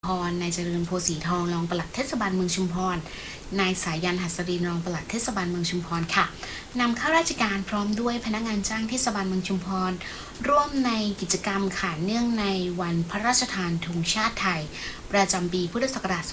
นายเจริญโพสีทองรองปลัดเทศบาลเมืองชุมพรนายสายันหัสดินรองปลัดเทศบาลเมืองชุมพรค่ะนำข้าราชการพร้อมด้วยพนักงานจ้างเทศบาลเมืองชุมพรร่วมในกิจกรรมค่ะเนื่องในวันพระราชทานธงชาติไทยประจำปีพุทธศักราช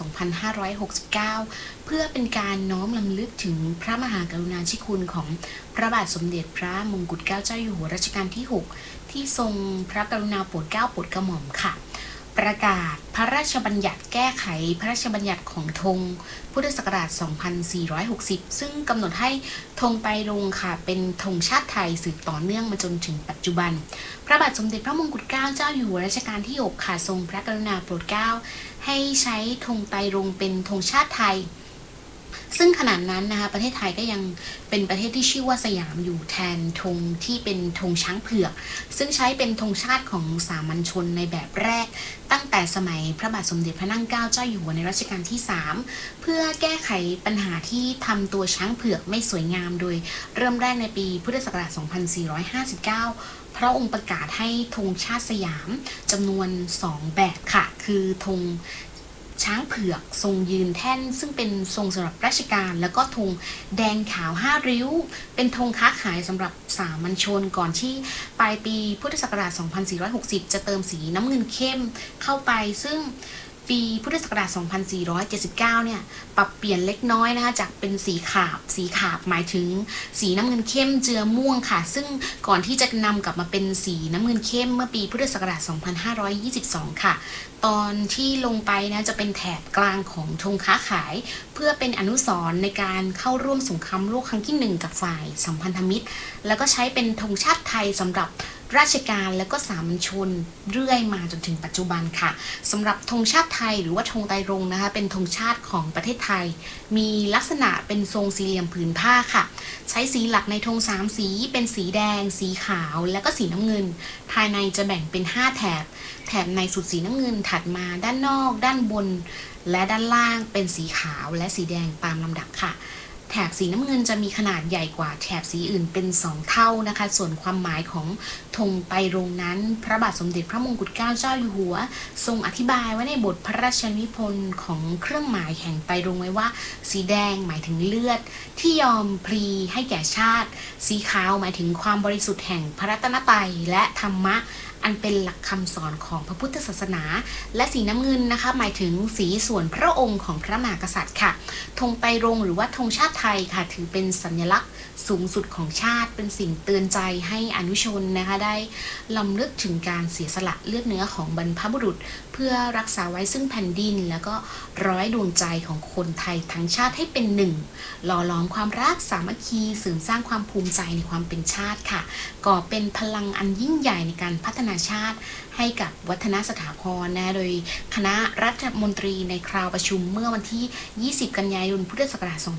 2569 เพื่อเป็นการน้อมรำลึกถึงพระมหากรุณาธิคุณของพระบาทสมเด็จพระมงกุฎเกล้าเจ้าอยู่หัวรัชกาลที่ 6 ที่ทรงพระกรุณาโปรดเกล้าโปรดกระหม่อมค่ะประกาศพระราชบัญญัติแก้ไขพระราชบัญญัติของธงพุทธศักราช 2460 ซึ่งกำหนดให้ธงไตรรงค์ค่ะเป็นธงชาติไทยสืบต่อเนื่องมาจนถึงปัจจุบันพระบาทสมเด็จพระมงกุฎเกล้าเจ้าอยู่หัวรัชกาลที่ 6 ค่ะทรงพระกรุณาโปรดเกล้าให้ใช้ธงไตรรงค์เป็นธงชาติไทยซึ่งขณะนั้นนะคะประเทศไทยก็ยังเป็นประเทศที่ชื่อว่าสยามอยู่แทนธงที่เป็นธงช้างเผือกซึ่งใช้เป็นธงชาติของสามัญชนในแบบแรกตั้งแต่สมัยพระบาทสมเด็จพระนั่งเกล้าเจ้าอยู่หัวในรัชกาลที่ 3 เพื่อแก้ไขปัญหาที่ทำตัวช้างเผือกไม่สวยงามโดยเริ่มแรกในปีพุทธศักราช 2459 พระองค์ประกาศให้ธงชาติสยามจำนวน 2 แบบค่ะคือธงช้างเผือกทรงยืนแท่นซึ่งเป็นทรงสำหรับราชการแล้วก็ธงแดงขาว5 ริ้วเป็นธงค้าขายสำหรับสามัญชนก่อนที่ปลายปีพุทธศักราช 2460 จะเติมสีน้ำเงินเข้มเข้าไปซึ่งปีพุทธศักราช 2479 เนี่ยปรับเปลี่ยนเล็กน้อยนะคะจากเป็นสีขาบหมายถึงสีน้ำเงินเข้มเจือม่วงค่ะซึ่งก่อนที่จะนำกลับมาเป็นสีน้ำเงินเข้มเมื่อปีพุทธศักราช 2522 ค่ะตอนที่ลงไปนะจะเป็นแถบกลางของธงค้าขายเพื่อเป็นอนุสรณ์ในการเข้าร่วมสงครามโลกครั้งที่ 1 กับฝ่ายสัมพันธมิตรแล้วก็ใช้เป็นธงชาติไทยสำหรับราชการและก็สามัญชนเรื่อยมาจนถึงปัจจุบันค่ะสำหรับธงชาติไทยหรือว่าธงไตรรงค์นะคะเป็นธงชาติของประเทศไทยมีลักษณะเป็นทรงสี่เหลี่ยมผืนผ้าค่ะใช้สีหลักในธง3 สีเป็นสีแดงสีขาวและก็สีน้ำเงินภายในจะแบ่งเป็น5 แถบในสุดสีน้ำเงินถัดมาด้านนอกด้านบนและด้านล่างเป็นสีขาวและสีแดงตามลำดับค่ะแถบสีน้ำเงินจะมีขนาดใหญ่กว่าแถบสีอื่นเป็น2 เท่านะคะส่วนความหมายของธงไตรรงค์นั้นพระบาทสมเด็จพระมงกุฎเกล้าเจ้าอยู่หัวทรงอธิบายไว้ในบทพระราชนิพนธ์ของเครื่องหมายแห่งไตรรงค์ไว้ว่าสีแดงหมายถึงเลือดที่ยอมพลีให้แก่ชาติสีขาวหมายถึงความบริสุทธิ์แห่งพระรัตนตรัยและธรรมะอันเป็นหลักคำสอนของพระพุทธศาสนาและสีน้ำเงินนะคะหมายถึงสีส่วนพระองค์ของพระมหากษัตริย์ค่ะธงไตรรงค์หรือว่าธงชาติไทยค่ะถือเป็นสัญลักษณ์สูงสุดของชาติเป็นสิ่งเตือนใจให้อนุชนนะคะได้ลำลึกถึงการเสียสละเลือดเนื้อของบรรพบุรุษเพื่อรักษาไว้ซึ่งแผ่นดินแล้วก็ร้อยดวงใจของคนไทยทั้งชาติให้เป็นหนึ่งหล่อหลอมความรักสามัคคีเสริมสร้างความภูมิใจในความเป็นชาติค่ะก่อเป็นพลังอันยิ่งใหญ่ในการพัฒนาชาติให้กับวัฒนสถาพรนะโดยคณะรัฐมนตรีในคราวประชุมเมื่อวันที่ 20 กันยายน พุทธศักราช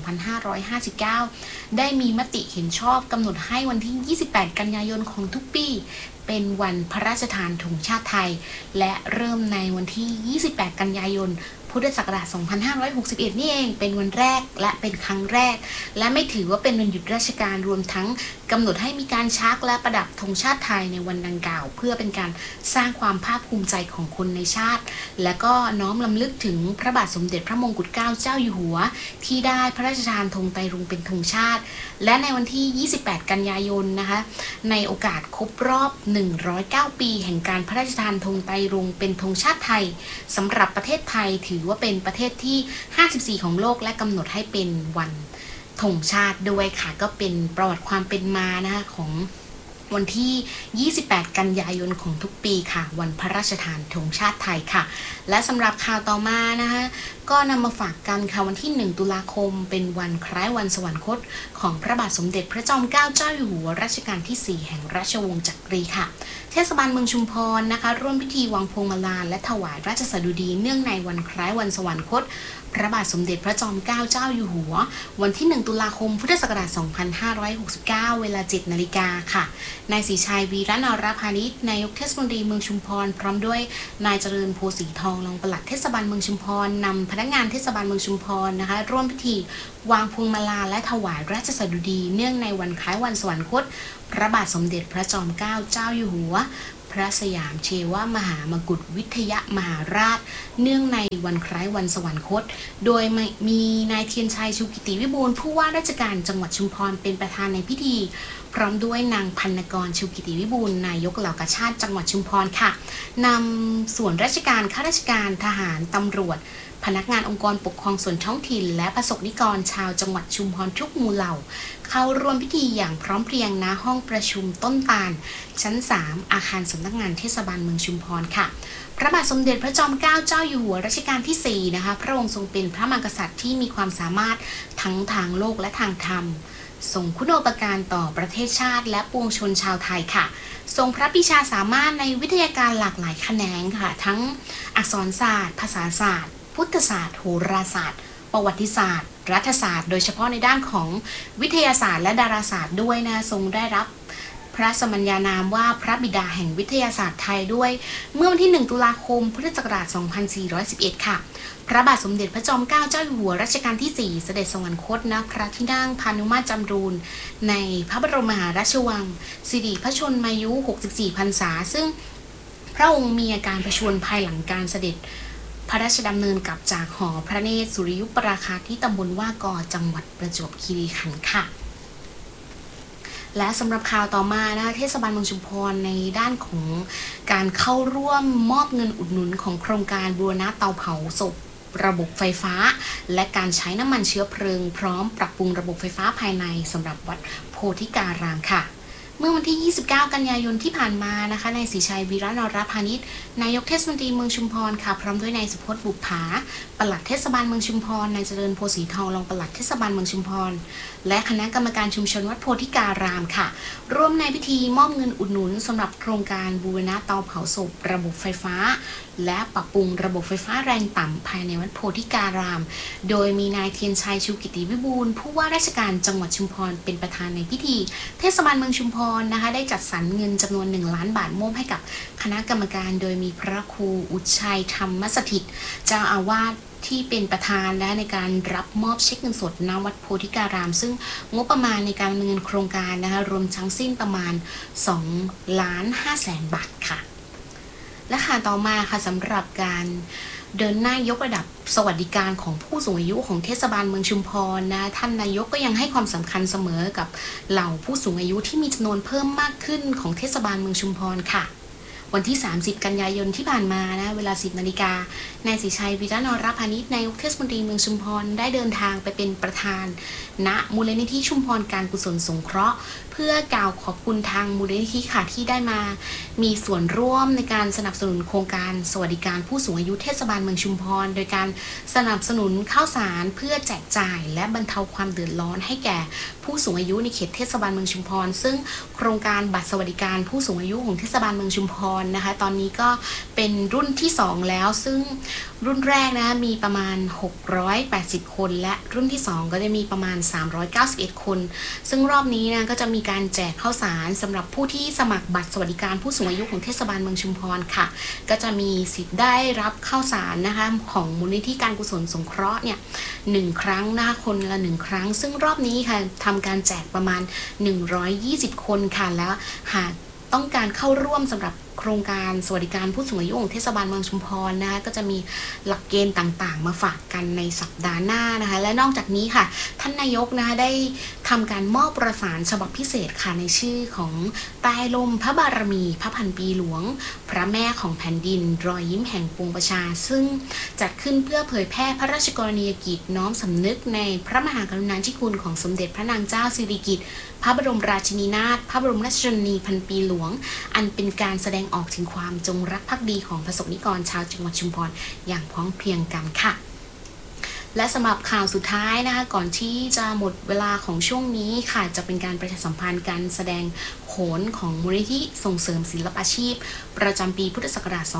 2559 ได้มีมติเห็นชอบกำหนดให้วันที่ 28 กันยายนของทุกปีเป็นวันพระราชทานธงชาติไทยและเริ่มในวันที่ 28 กันยายน พุทธศักราช 2561 นี่เองเป็นวันแรกและเป็นครั้งแรกและไม่ถือว่าเป็นวันหยุดราชการรวมทั้งกำหนดให้มีการชักและประดับธงชาติไทยในวันดังกล่าวเพื่อเป็นการสร้างความภาคภูมิใจของคนในชาติและก็น้อมรำลึกถึงพระบาทสมเด็จพระมงกุฎเกล้าเจ้าอยู่หัวที่ได้พระราชทานธงไตรรงค์เป็นธงชาติและในวันที่ 28 กันยายนนะคะในโอกาสครบรอบ 109 ปีแห่งการพระราชทานธงไตรรงค์เป็นธงชาติไทยสำหรับประเทศไทยถือว่าเป็นประเทศที่ 54 ของโลกและกำหนดให้เป็นวันธงชาติด้วยค่ะก็เป็นประวัติความเป็นมานะคะของวันที่ 28 กันยายนของทุกปีค่ะวันพระราชทานธงชาติไทยค่ะและสำหรับข่าวต่อมานะคะก็นำมาฝากกันค่ะวันที่ 1 ตุลาคมเป็นวันคล้ายวันสวรรคตของพระบาทสมเด็จพระจอมเกล้าเจ้าอยู่หัวรัชกาลที่ 4 แห่งราชวงศ์จักรีค่ะเทศบาลเมืองชุมพรนะคะร่วมพิธีวางพวงมาลาและถวายราชสดุดีเนื่องในวันคล้ายวันสวรรคตพระบาทสมเด็จพระจอมเกล้าเจ้าอยู่หัววันที่ 1 ตุลาคมพุทธศักราช 2569 เวลา 7 นาฬิกาค่ะนายศรีชัยวีระนรพานิชนายกเทศมนตรีเมืองชุมพรพร้อมด้วยนายเจริญโพสีทองรองปลัดเทศบาลเมืองชุมพรนำพนักงานเทศบาลเมืองชุมพรนะคะร่วมพิธีวางพวงมาลาและถวายราชสดุดีเนื่องในวันคล้ายวันสวรรคตพระบาทสมเด็จพระจอมเกล้าเจ้าอยู่หัวพระสยามเทวมหามกุฏวิทยมหาราชเนื่องในวันคล้ายวันสวรรคตโดยมีนายเทียนชัยชูกิติวิบูลย์ผู้ว่าราชการจังหวัดชุมพรเป็นประธานในพิธีพร้อมด้วยนางพันกรชูกิติวิบูลย์นายกเหล่ากาชาดจังหวัดชุมพรค่ะนำส่วนราชการข้าราชการทหารตำรวจพนักงานองค์กรปกครองส่วนท้องถิ่นและประสบนิกรชาวจังหวัดชุมพรทุกหมู่เหล่าเข้าร่วมพิธีอย่างพร้อมเพรียงณห้องประชุมต้นตาลชั้น 3 อาคารสำนักงานเทศบาลเมืองชุมพรค่ะพระบาทสมเด็จพระจอมเกล้าเจ้าอยู่หัวรัชกาลที่ 4 นะคะพระองค์ทรงเป็นพระมหากษัตริย์ที่มีความสามารถทั้งทางโลกและทางธรรมทรงคุณูปการต่อประเทศชาติและปวงชนชาวไทยค่ะทรงพระปรีชาสามารถในวิทยาการหลากหลายแขนงค่ะทั้งอักษรศาสตร์ภาษาศาสตร์พุทธศาสตร์โหราศาสตร์ประวัติศาสตร์รัฐศาสตร์โดยเฉพาะในด้านของวิทยาศาสตร์และดาราศาสตร์ด้วยนะทรงได้รับพระสมัญญานามว่าพระบิดาแห่งวิทยาศาสตร์ไทยด้วยเมื่อวันที่ 1 ตุลาคม พุทธศักราช 2411 ค่ะพระบาทสมเด็จพระจอมเกล้าเจ้าอยู่หัวรัชกาลที่ 4 เสด็จสวรรคตณพระที่นั่งพานุมาตรจำรูนในพระบรมมหาราชวังสิริพระชนมายุ 64 พรรษาซึ่งพระองค์มีอาการประชวรภายหลังการเสด็จพระราชดำเนินกลับจากหอพระเนตรสุริยุปราคาที่ตำบลว่ากอจังหวัดประจวบคีรีขันธ์ค่ะและสำหรับข่าวต่อมานะคะเทศบาลเมืองชุมพรในด้านของการเข้าร่วมมอบเงินอุดหนุนของโครงการบูรณะเตาเผาศพระบบไฟฟ้าและการใช้น้ำมันเชื้อเพลิงพร้อมปรับปรุงระบบไฟฟ้าภายในสำหรับวัดโพธิการามค่ะเมื่อวันที่ 29 กันยายนที่ผ่านมานะคะนายศรีชัยวีระนรพานิชนายกเทศมนตรีเมืองชุมพรค่ะพร้อมด้วยนายสุพจน์บุปผาปลัดเทศบาลเมืองชุมพรนายเจริญโพสีทองรองปลัดเทศบาลเมืองชุมพรและคณะกรรมการชุมชนวัดโพธิการามค่ะร่วมในพิธีมอบเงินอุดหนุนสำหรับโครงการบูรณะเตาเผาศพระบบไฟฟ้าและปรับปรุงระบบไฟฟ้าแรงต่ำภายในวัดโพธิการามโดยมีนายเทียนชัยชูกิติวิบูลย์ผู้ว่าราชการจังหวัดชุมพรเป็นประธานในพิธีเทศบาลเมืองชุมพรนะคะได้จัดสรรเงินจำนวน1 ล้านบาทมอบให้กับคณะกรรมการโดยมีพระครูอุชัยธรรมสถิตเจ้าอาวาสที่เป็นประธานและในการรับมอบเช็คเงินสดณวัดโพธิการามซึ่งงบประมาณในการดำเนินโครงการนะคะรวมทั้งสิ้นประมาณ2,500,000 บาทค่ะและข่าวต่อมาค่ะสำหรับการเดินหน้ายกระดับสวัสดิการของผู้สูงอายุของเทศบาลเมืองชุมพรนะท่านนายกก็ยังให้ความสำคัญเสมอกับเหล่าผู้สูงอายุที่มีจำนวนเพิ่มมากขึ้นของเทศบาลเมืองชุมพรค่ะวันที่ 30 กันยายนที่ผ่านมานะเวลา 10 นาฬิกานายศรีชัยวีระนรพานิชนายกเทศมนตรีเมืองชุมพรได้เดินทางไปเป็นประธานณมูลนิธิชุมพรการกุศลสงเคราะห์เพื่อกล่าวขอบคุณทางมูลนิธิค่ะที่ได้มามีส่วนร่วมในการสนับสนุนโครงการสวัสดิการผู้สูงอายุเทศบาลเมืองชุมพรโดยการสนับสนุนข้าวสารเพื่อแจกจ่ายและบรรเทาความเดือดร้อนให้แก่ผู้สูงอายุในเขตเทศบาลเมืองชุมพรซึ่งโครงการบัตรสวัสดิการผู้สูงอายุของเทศบาลเมืองชุมพรนะคะตอนนี้ก็เป็นรุ่นที่ 2แล้วซึ่งรุ่นแรกนะมีประมาณ680คนและรุ่นที่2ก็จะมีประมาณ391คนซึ่งรอบนี้นะก็จะมีการแจกข้าวสารสำหรับผู้ที่สมัครบัตรสวัสดิการผู้สูงอายุของเทศบาลเมืองชุมพรค่ะก็จะมีสิทธิ์ได้รับข้าวสารนะคะของมูลนิธิการกุศลสงเคราะห์เนี่ย1 ครั้งนะคะคนละ1 ครั้งซึ่งรอบนี้ค่ะทำการแจกประมาณ120 คนค่ะแล้วหากต้องการเข้าร่วมสำหรับโครงการสวัสดิการผู้สูงอายุของเทศบาลเมืองชุมพรนะคะก็จะมีหลักเกณฑ์ต่างๆมาฝากกันในสัปดาห์หน้านะคะและนอกจากนี้ค่ะท่านนายกนะคะได้ทำการมอบประสานฉบับพิเศษค่ะในชื่อของใต้ลมพระบารมีพระพันปีหลวงพระแม่ของแผ่นดินรอยยิ้มแห่งปวงประชาซึ่งจัดขึ้นเพื่อเผยแพร่พระราชกรณียกิจน้อมสำนึกในพระมหากรุณาธิคุณของสมเด็จพระนางเจ้าสิริกิติ์พระบรมราชินีนาถพระบรมราชชนนีพันปีหลวงอันเป็นการแสดงออกถึงความจงรักภักดีของประสบนิกรชาวจังหวัดชุมพรอย่างพร้อมเพรียงกันค่ะและสำหรับข่าวสุดท้ายนะคะก่อนที่จะหมดเวลาของช่วงนี้ค่ะจะเป็นการประชาสัมพันธ์การแสดงโขนของมูลนิธิส่งเสริมศิลปาชีพประจำปีพุทธศักราช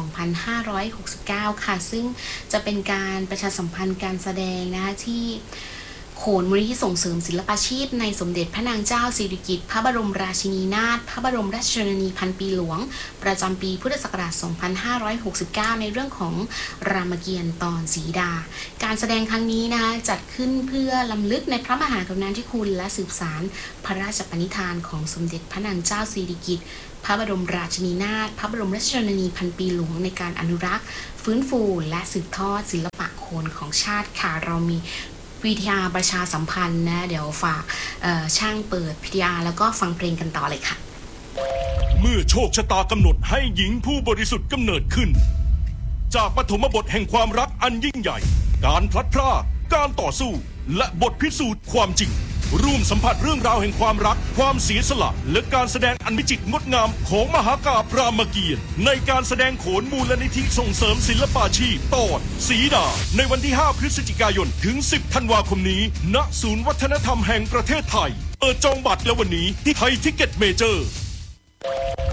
2569 ค่ะซึ่งจะเป็นการประชาสัมพันธ์การแสดงนะคะที่โโขนมูลนิธิส่งเสริมศิลปาชีพในสมเด็จพระนางเจ้าสิริกิติ์พระบรมราชินีนาถพระบรมราชชนนีพันปีหลวงประจำปีพุทธศักราช 2569 ในเรื่องของรามเกียรติ์ตอนสีดาการแสดงครั้งนี้นะคะจัดขึ้นเพื่อรำลึกในพระมหากรุณาธิคุณและสืบสานพระราชปณิธานของสมเด็จพระนางเจ้าสิริกิติ์พระบรมราชินีนาถพระบรมราชชนนีพันปีหลวงในการอนุรักษ์ฟื้นฟูและสืบทอดศิลปะโขนของชาติค่ะเรามีวิทยาประชาสัมพันธ์นะเดี๋ยวฝากช่างเปิดพิทยาแล้วก็ฟังเพลงกันต่อเลยค่ะเมื่อโชคชะตากำหนดให้หญิงผู้บริสุทธิ์กำเนิดขึ้นจากปฐมบทแห่งความรักอันยิ่งใหญ่การพลัดพรากการต่อสู้และบทพิสูจน์ความจริงร่วมสัมผัสเรื่องราวแห่งความรักความเสียสละและการแสดงอันวิจิตรงดงามของมหากาพย์รามเกียรติ์ในการแสดงโขนมูลนิธิส่งเสริมศิลปาชีพตอนสีดาในวันที่ 5 พฤศจิกายนถึง 10 ธันวาคมนี้ณศูนย์วัฒนธรรมแห่งประเทศไทยเปิดจองบัตรแล้ววันนี้ที่ไทยทิกเก็ตเมเจอร์